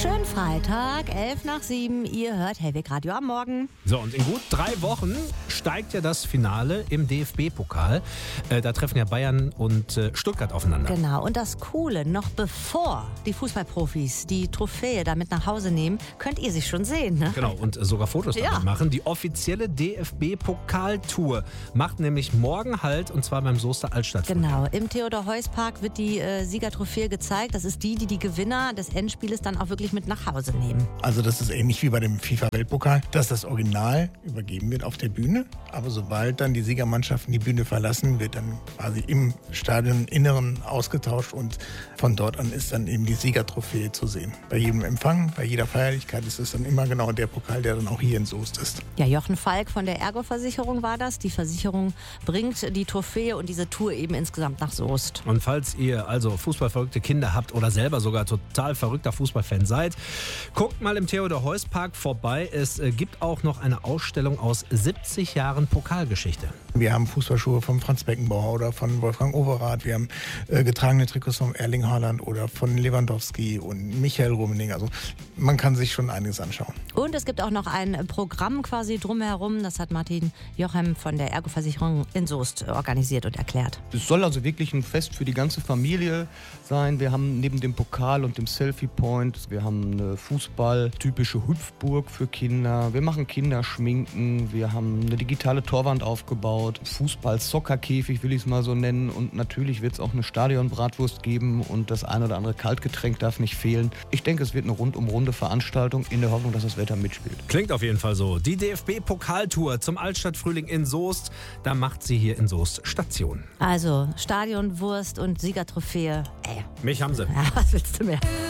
Schönen Freitag, 11:07. Ihr hört Hellweg Radio am Morgen. So, und in gut 3 Wochen steigt ja das Finale im DFB-Pokal. Da treffen ja Bayern und Stuttgart aufeinander. Genau, und das Coole, noch bevor die Fußballprofis die Trophäe damit nach Hause nehmen, könnt ihr sie schon sehen, ne? Genau, und sogar Fotos damit machen. Die offizielle DFB-Pokaltour macht nämlich morgen Halt, und zwar beim Soester Altstadtfrühling. Genau, im Theodor-Heuss-Park wird die Siegertrophäe gezeigt. Das ist die Gewinner des Endspieles dann auch wirklich mit nach Hause nehmen. Also das ist ähnlich wie bei dem FIFA-Weltpokal, dass das Original übergeben wird auf der Bühne. Aber sobald dann die Siegermannschaften die Bühne verlassen, wird dann quasi im Stadioninneren ausgetauscht und von dort an ist dann eben die Siegertrophäe zu sehen. Bei jedem Empfang, bei jeder Feierlichkeit ist es dann immer genau der Pokal, der dann auch hier in Soest ist. Ja, Jochen Falk von der Ergo-Versicherung war das. Die Versicherung bringt die Trophäe und diese Tour eben insgesamt nach Soest. Und falls ihr also fußballverrückte Kinder habt oder selber sogar total verrückter Fußballfan seid, guckt mal im Theodor-Heuss-Park vorbei. Es gibt auch noch eine Ausstellung aus 70 Jahren Pokalgeschichte. Wir haben Fußballschuhe von Franz Beckenbauer oder von Wolfgang Overath. Wir haben getragene Trikots von Erling Haaland oder von Lewandowski und Michael Rummenigge. Also man kann sich schon einiges anschauen. Und es gibt auch noch ein Programm quasi drumherum. Das hat Martin Jochem von der Ergo-Versicherung in Soest organisiert und erklärt. Es soll also wirklich ein Fest für die ganze Familie sein. Wir haben neben dem Pokal und dem Selfie-Point, wir haben eine Fußball-typische Hüpfburg für Kinder. Wir machen Kinderschminken. Wir haben eine digitale Torwand aufgebaut. Fußball-Soccer-Käfig will ich es mal so nennen. Und natürlich wird es auch eine Stadionbratwurst geben und das ein oder andere Kaltgetränk darf nicht fehlen. Ich denke, es wird eine rundum-runde Veranstaltung in der Hoffnung, dass das Wetter mitspielt. Klingt auf jeden Fall so. Die DFB-Pokaltour zum Altstadtfrühling in Soest, da macht sie hier in Soest Station. Also Stadionwurst und Siegertrophäe. Mich haben sie. Ja, was willst du mehr?